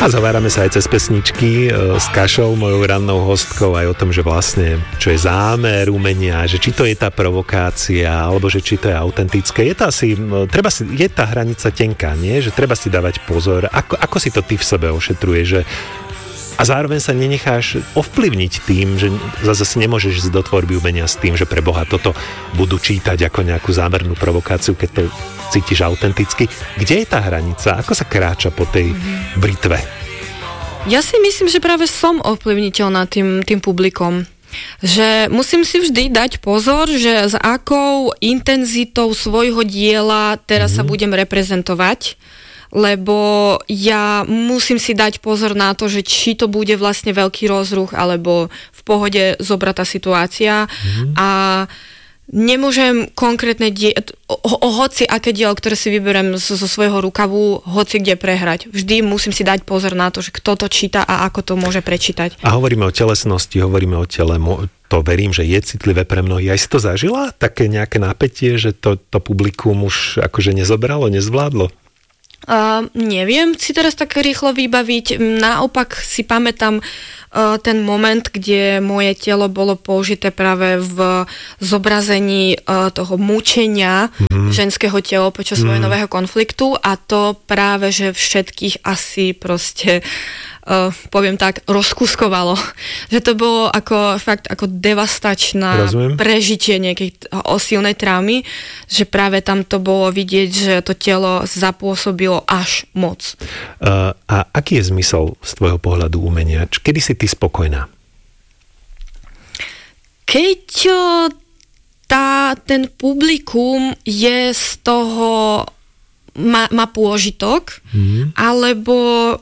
A zavárame sa aj cez pesničky s Kašou, mojou rannou hostkou, aj o tom, že vlastne, čo je zámer umenia, že či to je tá provokácia, alebo že či to je autentické. Je to asi, je tá hranica tenká, nie? Že treba si dávať pozor. Ako si to ty v sebe ošetruješ, že a zároveň sa nenecháš ovplyvniť tým, že zase nemôžeš ísť do tvorby umenia s tým, že pre Boha toto budú čítať ako nejakú zámernú provokáciu, keď to cítiš autenticky. Kde je tá hranica? Ako sa kráča po tej britve? Ja si myslím, že práve som ovplyvniteľná tým publikom. Že musím si vždy dať pozor, že s akou intenzitou svojho diela teraz sa budem reprezentovať, lebo ja musím si dať pozor na to, že či to bude vlastne veľký rozruch, alebo v pohode zobratá situácia a nemôžem konkrétne hoci aké dielo, ktoré si vyberiem zo svojho rukavu, hoci kde prehrať. Vždy musím si dať pozor na to, že kto to číta a ako to môže prečítať. A hovoríme o telesnosti, hovoríme o tele, to verím, že je citlivé pre mnohých. Aj si to zažila? Také nejaké napätie, že to publikum už akože nezobralo, nezvládlo? Neviem si teraz tak rýchlo vybaviť. Naopak si pamätám ten moment, kde moje telo bolo použité práve v zobrazení toho mučenia ženského tela počas vojnového konfliktu a to práve, že všetkých asi proste poviem tak, rozkuskovalo. Že to bolo fakt ako devastačná prežitie nejakej silnej traumy, že práve tam to bolo vidieť, že to telo zapôsobilo až moc. A aký je zmysel z tvojho pohľadu umenia? Kedy si ty spokojná? Keď ten publikum je z toho má pôžitok, alebo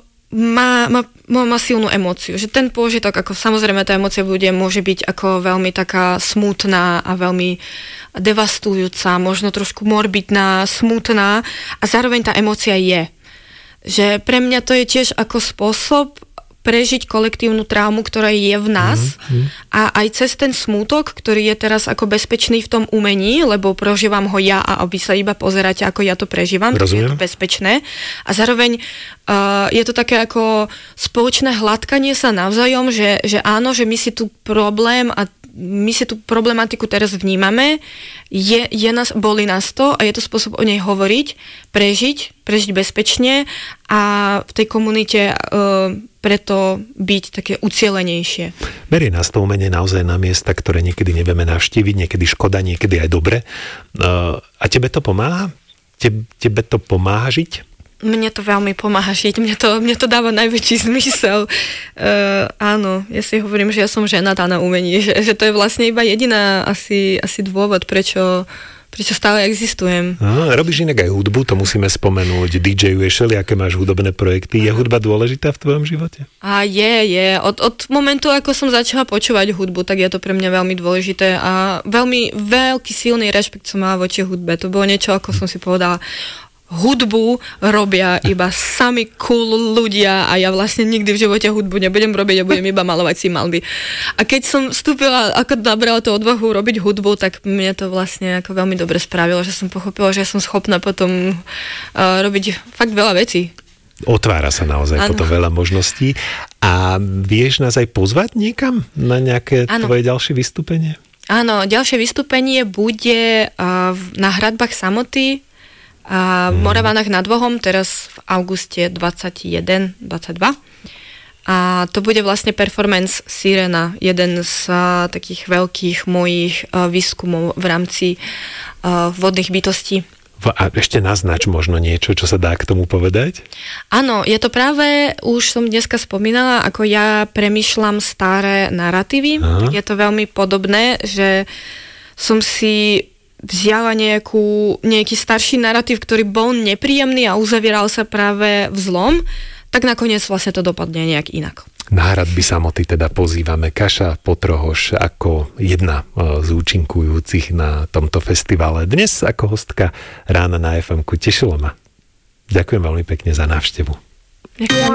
má silnú emóciu. Že ten pôžitok, ako samozrejme tá emócia môže byť ako veľmi taká smutná a veľmi devastujúca, možno trošku morbidná, smutná a zároveň tá emócia je. Že pre mňa to je tiež ako spôsob prežiť kolektívnu traumu, ktorá je v nás a aj cez ten smútok, ktorý je teraz ako bezpečný v tom umení, lebo prožívam ho ja a vy sa iba pozeráte, ako ja to prežívam, tak je to bezpečné. A zároveň je to také ako spoločné hladkanie sa navzájom, že áno, že my si tu problém a my si tú problematiku teraz vnímame, boli nás to a je to spôsob o nej hovoriť, prežiť bezpečne a v tej komunite preto byť také ucielenejšie. Berie nás to umenie naozaj na miesta, ktoré niekedy nevieme navštíviť, niekedy škoda, niekedy aj dobre. A tebe to pomáha? Tebe to pomáha žiť? Mne to veľmi pomáha žiť, mne to dáva najväčší zmysel. Áno, ja si hovorím, že ja som ženatá na umení, že to je vlastne iba jediná asi dôvod, prečo stále existujem. Robíš inak aj hudbu, to musíme spomenúť. DJ-uješ, aké máš hudobné projekty. Je hudba dôležitá v tvojom živote? Je. Od momentu, ako som začala počúvať hudbu, tak je to pre mňa veľmi dôležité a veľmi veľký silný rešpekt som mala voči hudbe. To bolo niečo, ako som si povedala, hudbu robia iba sami cool ľudia a ja vlastne nikdy v živote hudbu nebudem robiť, ja budem iba malovať si malby. A keď som vstúpila, ako nabrala tú odvahu robiť hudbu, tak mne to vlastne ako veľmi dobre spravilo, že som pochopila, že som schopná potom robiť fakt veľa vecí. Otvára sa naozaj potom veľa možností. A vieš nás aj pozvať niekam na nejaké tvoje ďalšie vystúpenie? Áno, ďalšie vystúpenie bude na hradbách Samoty a v Moravanách nad Vohom, teraz v auguste 21-22. A to bude vlastne performance Sirena, jeden z takých veľkých mojich výskumov v rámci vodných bytostí. A ešte naznač možno niečo, čo sa dá k tomu povedať? Áno, je to práve, už som dneska spomínala, ako ja premýšľam staré narratívy. Je to veľmi podobné, že som si vzala nejaký starší narratív, ktorý bol nepríjemný a uzavieral sa práve v zlom, tak nakoniec vlastne to dopadne nejak inak. Na hradby Samoty teda pozývame Kaša Potrohoš ako jedna z účinkujúcich na tomto festivale. Dnes ako hostka Rána na FM-ku. Tešilo ma. Ďakujem veľmi pekne za návštevu. Ďakujem.